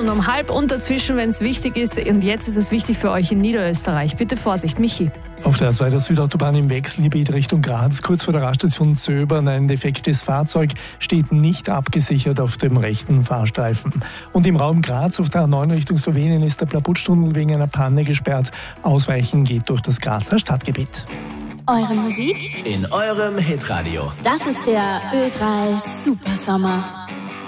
Stunden um 12:30 und dazwischen, wenn es wichtig ist. Und jetzt ist es wichtig für euch in Niederösterreich. Bitte Vorsicht, Michi. Auf der A2 der Südautobahn im Wechselgebiet Richtung Graz, kurz vor der Raststation Zöbern, ein defektes Fahrzeug steht nicht abgesichert auf dem rechten Fahrstreifen. Und im Raum Graz auf der A9 Richtung Slowenien ist der Plaputstunnel wegen einer Panne gesperrt. Ausweichen geht durch das Grazer Stadtgebiet. Eure Musik in eurem Hitradio. Das ist der Ö3 Supersommer.